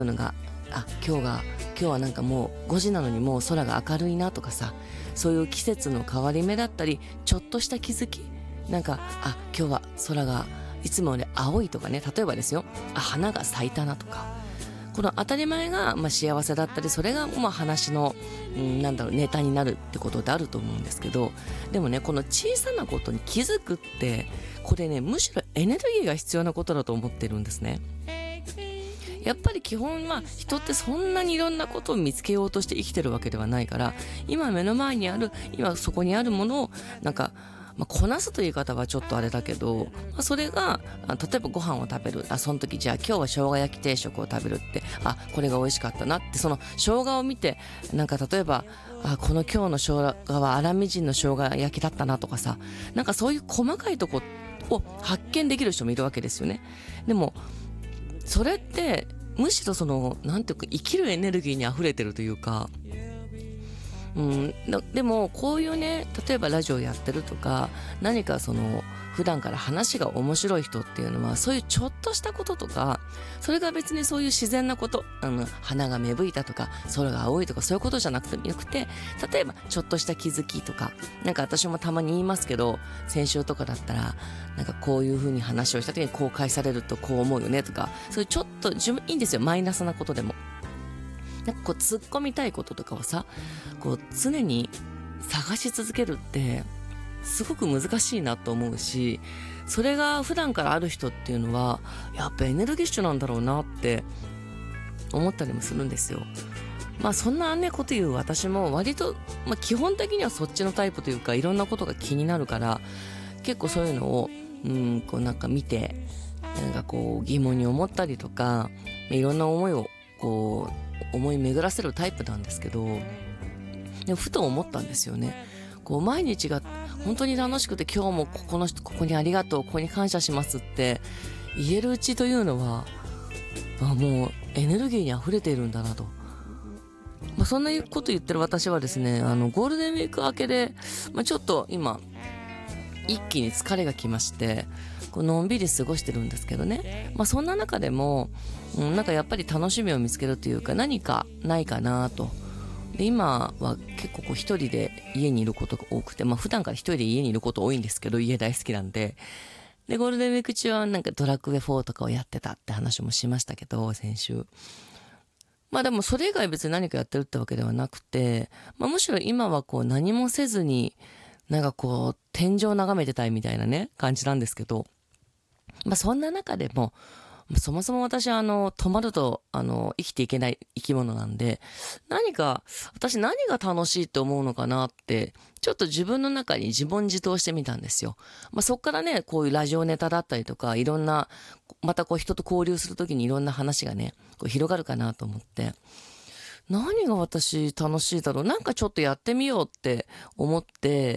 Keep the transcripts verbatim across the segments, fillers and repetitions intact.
のが、あ、今日が今日はなんかもうごじなのにもう空が明るいなとかさ、そういう季節の変わり目だったり、ちょっとした気づき、なんか、あ、今日は空がいつもより青いとかね、例えばですよ、あ、花が咲いたなとか、この当たり前が、まあ、幸せだったり、それがまあ話の、うん、なんだろう、ネタになるってことってあると思うんですけど、でもね、この小さなことに気づくって、これね、むしろエネルギーが必要なことだと思ってるんですね。やっぱり基本は人ってそんなにいろんなことを見つけようとして生きてるわけではないから、今目の前にある、今そこにあるものをなんか、まあ、こなすという言い方はちょっとあれだけど、まあ、それがあ例えばご飯を食べる、あ、その時じゃあ今日は生姜焼き定食を食べるって、あ、これが美味しかったなって、その生姜を見て、なんか例えば、あ、この今日の生姜は粗みじんの生姜焼きだったなとかさ、なんかそういう細かいとこを発見できる人もいるわけですよね。でもそれってむしろそのなんていうか、生きるエネルギーにあふれてるというか、うん、でもこういうね、例えばラジオやってるとか、何かその普段から話が面白い人っていうのは、そういうちょっとしたこととか、それが別にそういう自然なこと、あの花が芽吹いたとか空が青いとか、そういうことじゃなくてよくて、例えばちょっとした気づきとか、なんか私もたまに言いますけど、先週とかだったら、なんかこういう風に話をした時に公開されるとこう思うよねとか、そういうちょっと自分いいんですよ、マイナスなことでも。なんかこう突っ込みたいこととかをさ、こう常に探し続けるってすごく難しいなと思うし、それが普段からある人っていうのはやっぱエネルギッシュなんだろうなって思ったりもするんですよ。まあそんなねこと言う私も割と、まあ、基本的にはそっちのタイプというか、いろんなことが気になるから、結構そういうのをうんこうなんか見て、なんかこう疑問に思ったりとか、いろんな思いをこう思い巡らせるタイプなんですけど、でもふと思ったんですよね。こう毎日が本当に楽しくて、今日もここの人ここにありがとう、ここに感謝しますって言えるうちというのは、あ、もうエネルギーにあふれているんだなと。まあ、そんなこと言ってる私はですね、あのゴールデンウィーク明けで、まあ、ちょっと今一気に疲れがきまして、こうのんびり過ごしてるんですけどね。まあそんな中でも、うん、なんかやっぱり楽しみを見つけるというか、何かないかなと。で今は結構こう一人で家にいることが多くて、まあ普段から一人で家にいること多いんですけど、家大好きなんで。でゴールデンウィーク中はなんかドラクエフォーとかをやってたって話もしましたけど、先週。まあでもそれ以外別に何かやってるってわけではなくて、まあむしろ今はこう何もせずに、なんかこう天井を眺めてたいみたいなね感じなんですけど、まあそんな中でも、そもそも私はあの止まるとあの生きていけない生き物なんで、何か私何が楽しいって思うのかなってちょっと自分の中に自問自答してみたんですよ。まあ、そっからね、こういうラジオネタだったりとか、いろんなまたこう人と交流する時にいろんな話がねこう広がるかなと思って、何が私楽しいだろう、なんかちょっとやってみようって思って、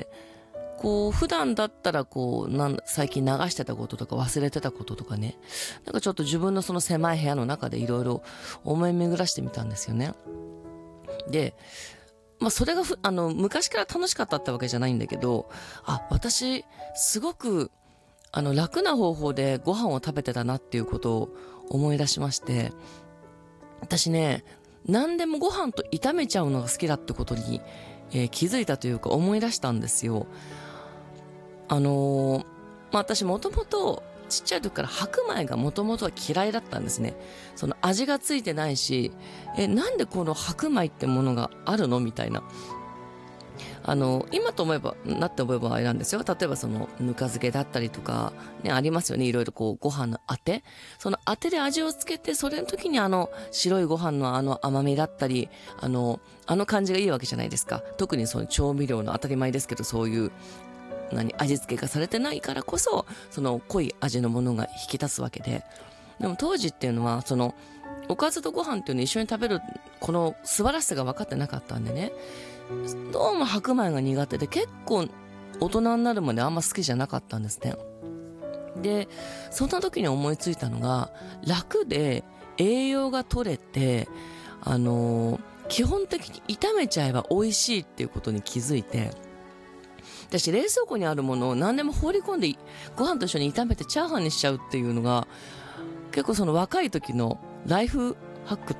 こう普段だったらこうなん最近流してたこととか忘れてたこととかね、なんかちょっと自分のその狭い部屋の中でいろいろ思い巡らしてみたんですよね。で、まあそれがふあの昔から楽しかったってわけじゃないんだけど、あ、私すごくあの楽な方法でご飯を食べてたなっていうことを思い出しまして、私ね、何でもご飯と炒めちゃうのが好きだってことに、えー気づいたというか思い出したんですよ。あのーまあ、私もともとちっちゃい時から白米がもともとは嫌いだったんですね。その味がついてないし、え、なんでこの白米ってものがあるのみたいな。あの、今と思えば、なって思えばあれなんですよ。例えばそのぬか漬けだったりとか、ね、ありますよね。いろいろこうご飯のあて。そのあてで味をつけて、それの時にあの白いご飯のあの甘みだったり、あの、あの感じがいいわけじゃないですか。特にその調味料の当たり前ですけど、そういう何味付けがされてないからこそ、その濃い味のものが引き立つわけで。でも当時っていうのはそのおかずとご飯っていうのを一緒に食べるこの素晴らしさが分かってなかったんでね、どうも白米が苦手で、結構大人になるまであんま好きじゃなかったんですね。でそんな時に思いついたのが、楽で栄養が取れて、あのー基本的に炒めちゃえば美味しいっていうことに気づいて、私冷蔵庫にあるものを何でも放り込んでご飯と一緒に炒めてチャーハンにしちゃうっていうのが、結構その若い時のライフハック